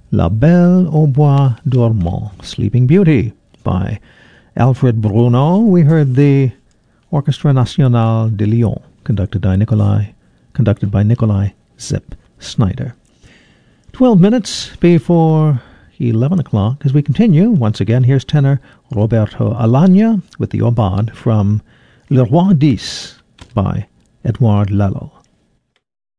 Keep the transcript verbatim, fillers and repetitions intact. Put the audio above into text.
La Belle au Bois Dormant, Sleeping Beauty by Alfred Bruno. We heard the Orchestra Nationale de Lyon, conducted by Nikolai, conducted by Nikolai Zip Snyder. Twelve minutes before eleven o'clock. As we continue, once again, here's tenor Roberto Alagna with the Aubade from Le Roi dix by Edouard Lalo.